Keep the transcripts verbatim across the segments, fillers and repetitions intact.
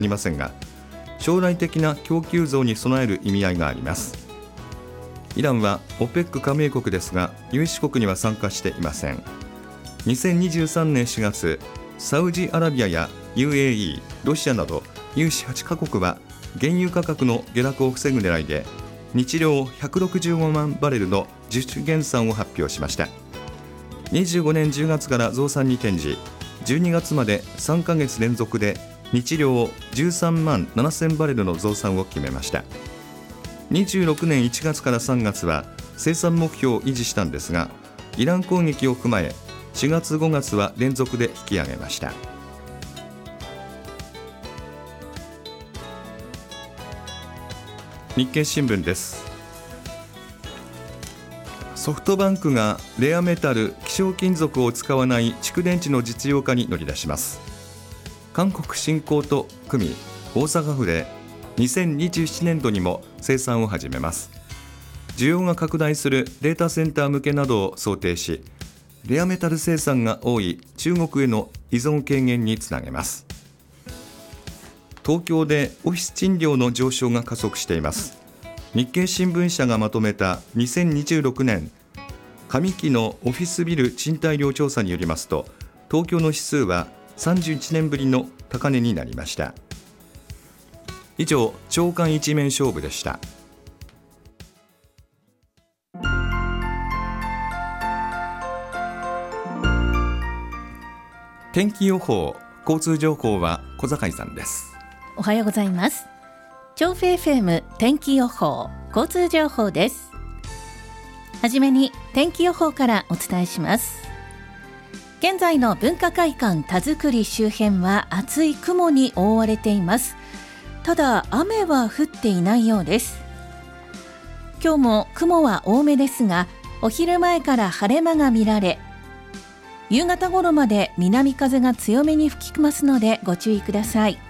りませんが、将来的な供給増に備える意味合いがあります。イランは オペック 加盟国ですが、有志国には参加していません。にせんにじゅうさんねんしがつ、サウジアラビアや ユーエーイー、ロシアなど有志はちカ国は原油価格の下落を防ぐ狙いで、日量ひゃくろくじゅうごまんバレルの自主減産を発表しました。にじゅうごねんじゅうがつから増産に転じ、じゅうにがつまでさんかげつ連続で日量じゅうさんまんななせんバレルの増産を決めました。にじゅうろくねんいちがつからさんがつは生産目標を維持したんですが、イラン攻撃を踏まえしがつごがつは連続で引き上げました。日経新聞です。ソフトバンクがレアメタル、希少金属を使わない蓄電池の実用化に乗り出します。韓国振興と組み、大阪府でにせんにじゅうななねんどにも生産を始めます。需要が拡大するデータセンター向けなどを想定し、レアメタル生産が多い中国への依存軽減につなげます。東京でオフィス賃料の上昇が加速しています。日経新聞社がまとめたにせんにじゅうろくねん上期のオフィスビル賃貸料調査によりますと、東京の指数はさんじゅういちねんぶりの高値になりました。以上、朝刊一面勝負でした。天気予報、交通情報は小坂井さんです。 おはようございます。調布 エフエム 天気予報、交通情報です。はじめに天気予報からお伝えします。現在の文化会館田作周辺は厚い雲に覆われています。ただ雨は降っていないようです。今日も雲は多めですが、お昼前から晴れ間が見られ、夕方頃まで南風が強めに吹きますのでご注意ください。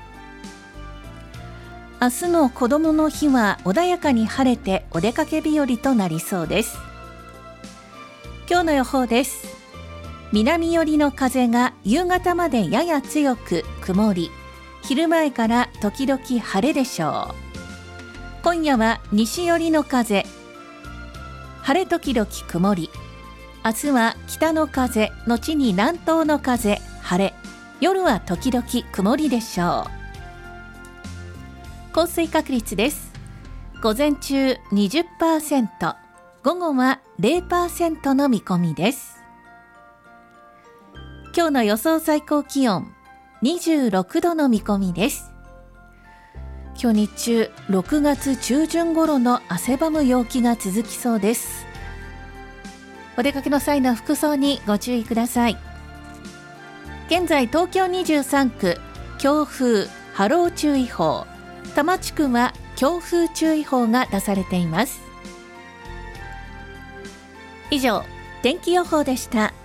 明日のこどもの日は穏やかに晴れてお出かけ日和となりそうです。今日の予報です。南寄りの風が夕方までやや強く曇り、昼前から時々晴れでしょう。今夜は西寄りの風、晴れ時々曇り、明日は北の風後に南東の風、晴れ、夜は時々曇りでしょう。降水確率です。午前中 にじゅっパーセント、午後は ゼロパーセント の見込みです。今日の予想最高気温にじゅうろくどの見込みです。今日日中ろくがつ中旬頃の汗ばむ陽気が続きそうです。お出かけの際の服装にご注意ください。現在東京にじゅうさんく、強風・波浪注意報、多摩地区は強風注意報が出されています。以上、天気予報でした。